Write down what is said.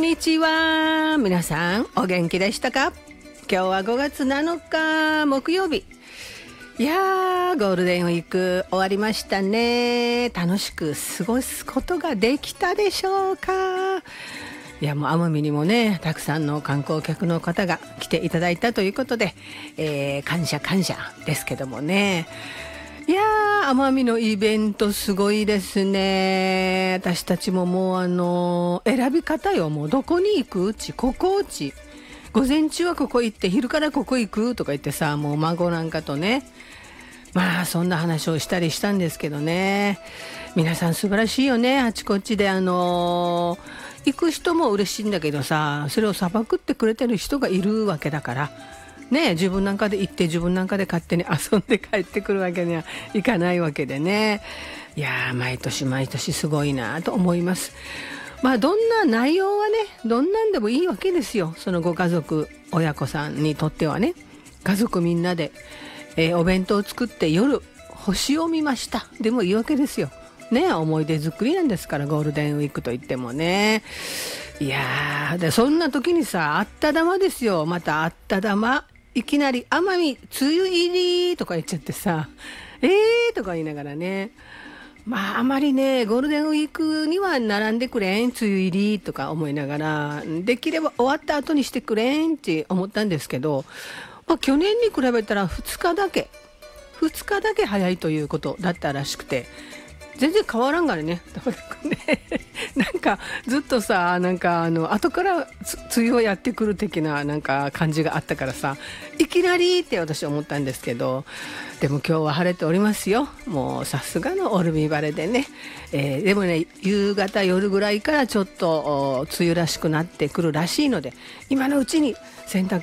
にちは。皆さんお元気でしたか？今日は5月7日木曜日。いやー、ゴールデンウィーク終わりましたね。楽しく過ごすことができたでしょうか？いや、もう奄美にもね、たくさんの観光客の方が来ていただいたということで、感謝ですけどもね。いやー、奄美のイベントすごいですね。私たちももう選び方よ。もうどこに行くうち、ここうち。午前中はここ行って、昼からここ行くとか言ってさ、もう孫なんかとね。まあそんな話をしたりしたんですけどね。皆さん素晴らしいよね。あちこちで行く人も嬉しいんだけどさ、それをさばくってくれてる人がいるわけだからね、自分なんかで行って自分なんかで勝手に遊んで帰ってくるわけにはいかないわけでね。いやー、毎年すごいなと思います。まあどんな内容はね、どんなんでもいいわけですよ。そのご家族親子さんにとってはね、家族みんなで、お弁当を作って夜星を見ましたでもいいわけですよね。思い出作りなんですから、ゴールデンウィークといってもね。いやー、でそんな時にさ、あった玉ですよ。またあった玉、いきなり奄美梅雨入りとか言っちゃってさ、とか言いながらね。まああまりね、ゴールデンウィークには並んでくれん、梅雨入りとか思いながら、できれば終わった後にしてくれんって思ったんですけど、まあ、去年に比べたら2日だけ早いということだったらしくて、全然変わらんがね。なんかずっとさ、なんか後から梅雨をやってくる的ななんか感じがあったからさ、いきなりって私は思ったんですけど、でも今日は晴れておりますよ。もうさすがのオルミ晴れでね、でもね、夕方夜ぐらいからちょっと梅雨らしくなってくるらしいので、今のうちに洗濯